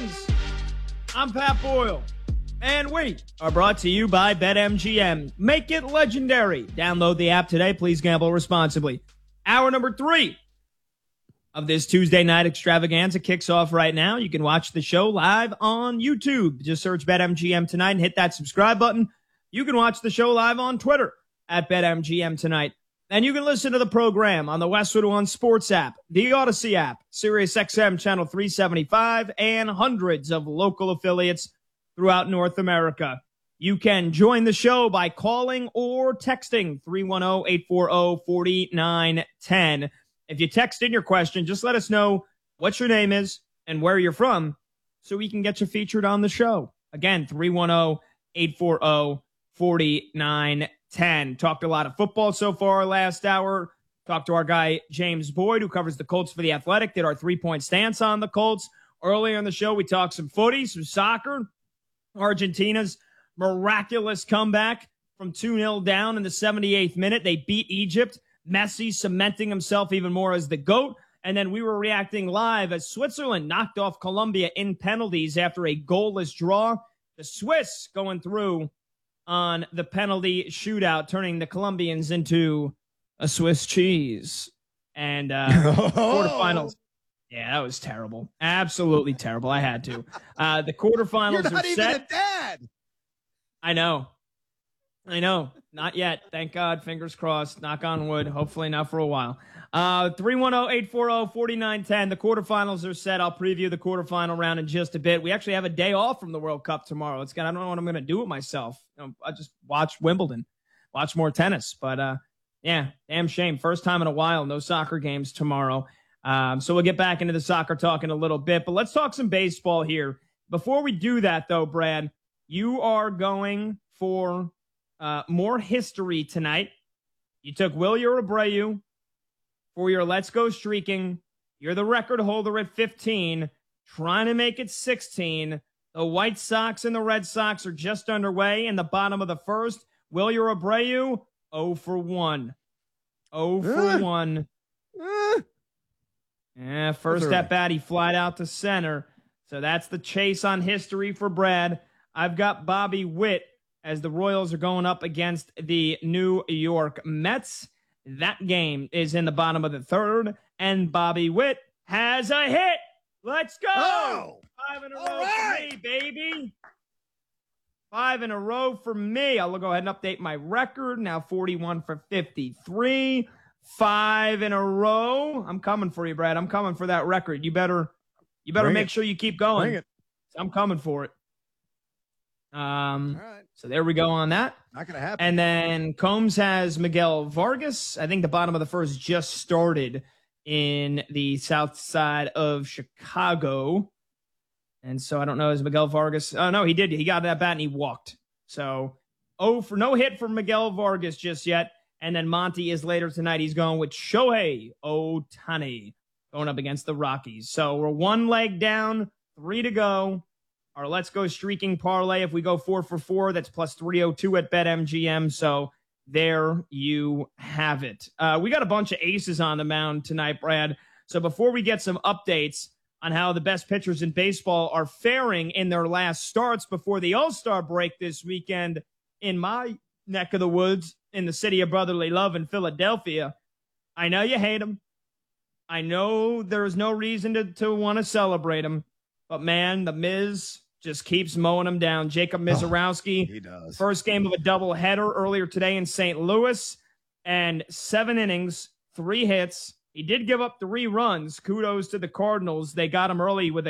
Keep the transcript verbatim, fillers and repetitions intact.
friends. I'm Pat Boyle, and we are brought to you by BetMGM. Make it legendary. Download the app today. Please gamble responsibly. Hour number three of this Tuesday night extravaganza kicks off right now. You can watch the show live on YouTube. Just search BetMGM tonight and hit that subscribe button. You can watch the show live on Twitter at BetMGM tonight. And you can listen to the program on the Westwood One Sports app, the Odyssey app, SiriusXM Channel three seventy-five, and hundreds of local affiliates throughout North America. You can join the show by calling or texting three one zero, eight four zero, four nine one zero. If you text in your question, just let us know what your name is and where you're from so we can get you featured on the show. Again, three one zero, eight four zero, four nine one zero. Talked a lot of football so far last hour. Talked to our guy, James Boyd, who covers the Colts for The Athletic. Did our three-point stance on the Colts. Earlier in the show, we talked some footy, some soccer. Argentina's miraculous comeback from two nil down in the seventy-eighth minute. They beat Egypt. Messi cementing himself even more as the GOAT. And then we were reacting live as Switzerland knocked off Colombia in penalties after a goalless draw. The Swiss going through on the penalty shootout, turning the Colombians into a Swiss cheese. And uh, quarterfinals. Yeah, that was terrible. Absolutely terrible. I had to. Uh, the quarterfinals You're not are even set. a dad. I know. I know. Not yet. Thank God. Fingers crossed. Knock on wood. Hopefully not for a while. Uh, three one zero, eight four zero, four nine one zero. The quarterfinals are set. I'll preview the quarterfinal round in just a bit. We actually have a day off from the World Cup tomorrow. It's gonna, I don't know what I'm going to do with myself. You know, I just watch Wimbledon, watch more tennis. But, uh, yeah, damn shame. First time in a while. No soccer games tomorrow. Um, so we'll get back into the soccer talk in a little bit. But let's talk some baseball here. Before we do that, though, Brad, you are going for uh, more history tonight. You took Wilyer Abreu for your Let's Go Streaking. You're the record holder at fifteen, trying to make it sixteen. The White Sox and the Red Sox are just underway in the bottom of the first. Wilyer Abreu, oh for one. oh for one. Uh, Yeah, first at bat, he flied out to center. So that's the chase on history for Brad. I've got Bobby Witt as the Royals are going up against the New York Mets. That game is in the bottom of the third, and Bobby Witt has a hit. Let's go. Oh, Five in a all row right. for me, baby. Five in a row for me. I'll go ahead and update my record. Now forty-one for fifty-three. Five in a row. I'm coming for you, Brad. I'm coming for that record. You better, you better Bring make it. sure you keep going. Bring it. I'm coming for it. Um, All right. so there we go on that. Not going to happen. And then Combs has Miguel Vargas. I think the bottom of the first just started in the south side of Chicago. And so I don't know, is Miguel Vargas? Oh, no, he did. He got that bat and he walked. So, oh, for no hit for Miguel Vargas just yet. And then Monty is later tonight. He's going with Shohei Ohtani going up against the Rockies. So we're one leg down, three to go. Our Let's Go Streaking parlay, if we go four for four, that's plus three oh two at BetMGM. So there you have it. Uh, we got a bunch of aces on the mound tonight, Brad. So before we get some updates on how the best pitchers in baseball are faring in their last starts before the All-Star break this weekend in my neck of the woods in the city of brotherly love in Philadelphia, I know you hate them. I know there's no reason to, to want to celebrate them. But, man, the Miz just keeps mowing them down. Jacob Mizorowski, he does. First game of a doubleheader earlier today in Saint Louis, and seven innings, three hits. He did give up three runs. Kudos to the Cardinals. They got him early with a